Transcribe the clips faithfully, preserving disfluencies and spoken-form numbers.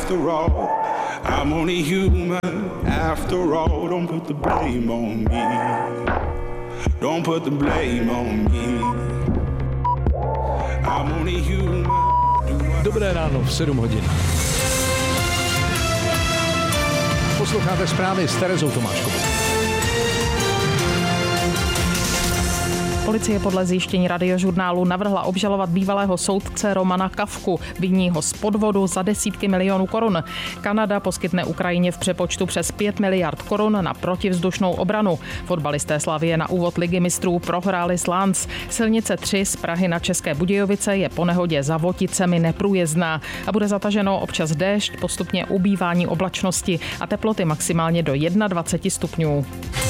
after all. I'm only human after all. Don't put the blame on me. Don't put the blame on me. I'm only human. Dobré ráno v sedm hodin. Posloucháte zprávy s Terezou Tomáškovou. Policie podle zjištění Radiožurnálu navrhla obžalovat bývalého soudce Romana Kafku. Viní ho z podvodu za desítky milionů korun. Kanada poskytne Ukrajině v přepočtu přes pět miliard korun na protivzdušnou obranu. Fotbalisté Slavie na úvod Ligy mistrů prohráli s Lens. Silnice tři z Prahy na České Budějovice je po nehodě za Voticemi neprůjezdná a bude zataženo občas déšť, postupně ubývání oblačnosti a teploty maximálně do dvacet jedna stupňů.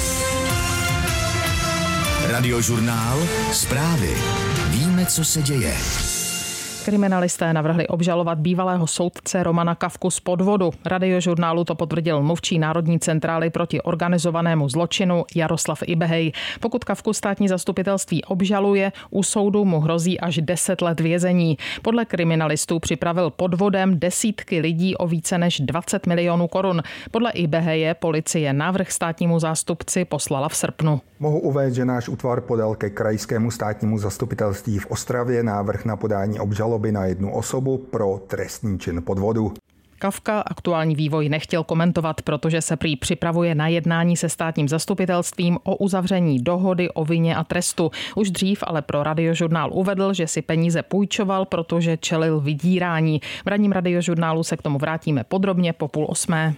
Radiožurnál, zprávy. Víme, co se děje. Kriminalisté navrhli obžalovat bývalého soudce Romana Kafku z podvodu. Radiožurnálu to potvrdil mluvčí Národní centrály proti organizovanému zločinu Jaroslav Ibehej. Pokud Kafku státní zastupitelství obžaluje, u soudu mu hrozí až deset let vězení. Podle kriminalistů připravil podvodem desítky lidí o více než dvacet milionů korun. Podle Ibeheje policie návrh státnímu zástupci poslala v srpnu. Mohu uvést, že náš útvar podal ke krajskému státnímu zastupitelství v Ostravě návrh na podání obžaloby na jednu osobu pro trestný čin podvodu. Kafka aktuální vývoj nechtěl komentovat, protože se prý připravuje na jednání se státním zastupitelstvím o uzavření dohody o vině a trestu. Už dřív ale pro Radiožurnál uvedl, že si peníze půjčoval, protože čelil vydírání. V ranním Radiožurnálu se k tomu vrátíme podrobně po půl osmé.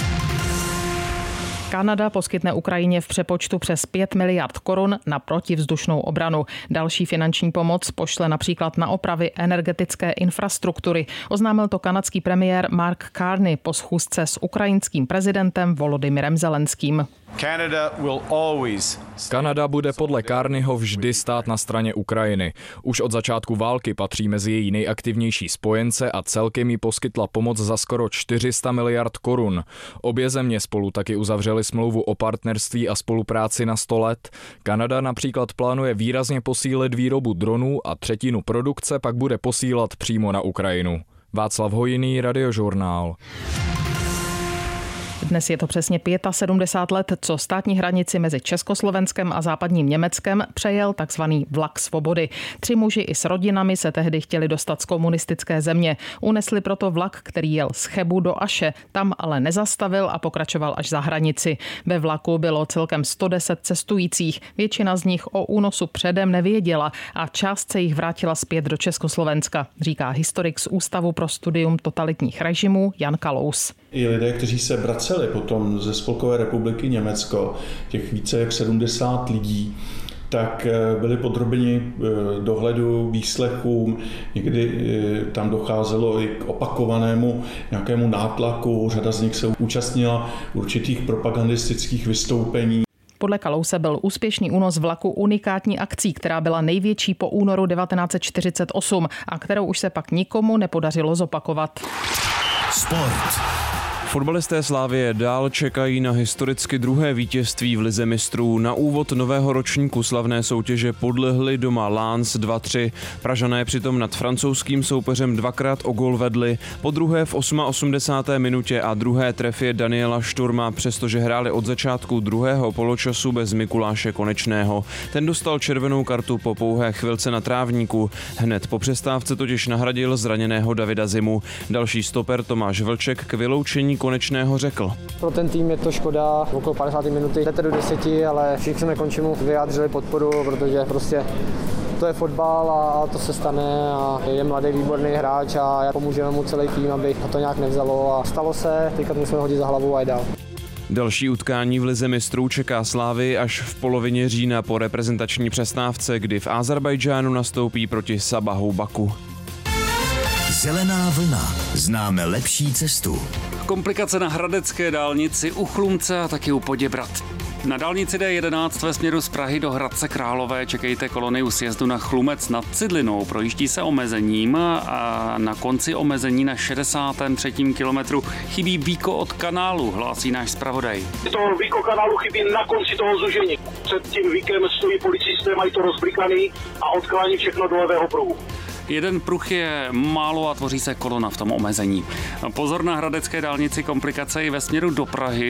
Kanada poskytne Ukrajině v přepočtu přes pět miliard korun na protivzdušnou obranu. Další finanční pomoc pošle například na opravy energetické infrastruktury. Oznámil to kanadský premiér Mark Carney po schůzce s ukrajinským prezidentem Volodymyrem Zelenským. Kanada bude podle Carneyho vždy stát na straně Ukrajiny. Už od začátku války patří mezi její nejaktivnější spojence a celkem jí poskytla pomoc za skoro čtyři sta miliard korun. Obě země spolu taky uzavřely smlouvu o partnerství a spolupráci na sto let. Kanada například plánuje výrazně posílit výrobu dronů a třetinu produkce pak bude posílat přímo na Ukrajinu. Václav Hojný, Radiožurnál. Dnes je to přesně sedmdesát pět let, co státní hranici mezi Československem a západním Německem přejel takzvaný vlak svobody. Tři muži i s rodinami se tehdy chtěli dostat z komunistické země. Unesli proto vlak, který jel z Chebu do Aše. Tam ale nezastavil a pokračoval až za hranici. Ve vlaku bylo celkem sto deset cestujících. Většina z nich o únosu předem nevěděla a část se jich vrátila zpět do Československa, říká historik z Ústavu pro studium totalitních režimů Jan Kalous. I lidé, kteří se vraceli potom ze Spolkové republiky Německo, těch více jak sedmdesát lidí, tak byli podrobeni dohledu, výslechům, někdy tam docházelo i k opakovanému nějakému nátlaku, řada z nich se účastnila určitých propagandistických vystoupení. Podle Kalouse byl úspěšný únos vlaku unikátní akcí, která byla největší po únoru devatenáct set čtyřicet osm a kterou už se pak nikomu nepodařilo zopakovat. Sport. Fotbalisté Slavie dál čekají na historicky druhé vítězství v Lize mistrů. Na úvod nového ročníku slavné soutěže podlehli doma Lens dva tři. Pražané přitom nad francouzským soupeřem dvakrát o gól vedli, po druhé v osmadesáté osmé minutě a druhé trefě Daniela Šturma, přestože hráli od začátku druhého poločasu bez Mikuláše Konečného. Ten dostal červenou kartu po pouhé chvilce na trávníku. Hned po přestávce totiž nahradil zraněného Davida Zimu. Další stoper Tomáš Vlček k vyloučení Konečného řekl. Pro ten tým je to škoda, okolo padesáté minuty, jdete do deseti, ale všichni jsme končí mu vyjádřili podporu, protože prostě to je fotbal a to se stane a je mladý výborný hráč a pomůžeme mu celý tým, aby to nějak nevzalo a stalo se, teďka to musíme hodit za hlavu a jít dál. Další utkání v Lize mistrů čeká Slavii až v polovině října po reprezentační přestávce, kdy v Azerbajdžánu nastoupí proti Sabahu Baku. Zelená vlna. Známe lepší cestu. Komplikace na hradecké dálnici u Chlumce a taky u Poděbrad. Na dálnici D jedenáct ve směru z Prahy do Hradce Králové čekejte kolony u sjezdu na Chlumec nad Cidlinou. Projíždí se omezením a na konci omezení na šedesátém třetím kilometru chybí víko od kanálu, hlásí náš zpravodaj. To víko kanálu chybí na konci toho zúžení. Před tím víkem stojí policisté, mají to rozblikaný a odklání všechno do levého pruhu. Jeden pruh je málo a tvoří se kolona v tom omezení. Pozor na hradecké dálnici, komplikace i ve směru do Prahy.